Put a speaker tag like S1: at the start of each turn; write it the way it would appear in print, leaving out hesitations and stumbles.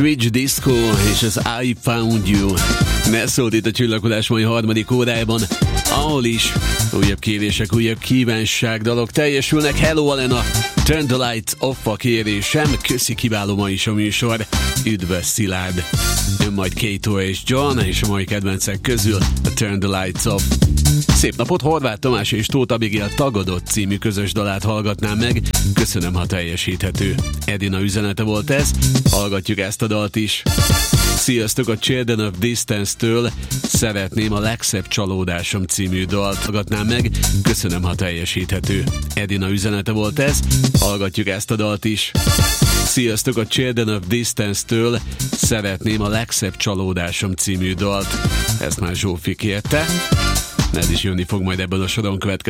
S1: Switch Disco és az I Found You. Ne szólt itt a Csillagkodás mai harmadik órájában, ahol is újabb kérések, újabb kívánságdalok teljesülnek. Hello Alena, Turn the Lights Off a kérésem. Köszi, kiváló ma is a műsor. Üdvös Szilárd. Jön majd Kato és John, és a mai kedvencek közül a Turn the Lights Off. Szép napot, Horváth Tamás és Tóth Abigail Tagadott című közös dalát hallgatnám meg. Köszönöm, ha teljesíthető. Edina üzenete volt ez, hallgatjuk ezt a dalt is. Sziasztok, a Children of Distance-től szeretném a Legszebb csalódásom című dalt hallgatnám meg. Köszönöm, ha teljesíthető. Edina üzenete volt ez, hallgatjuk ezt a dalt is. Sziasztok, a Children of Distance-től szeretném a Legszebb csalódásom című dalt. Ezt már Zsófi kérte. Ez is jönni fog majd ebből a soron következő.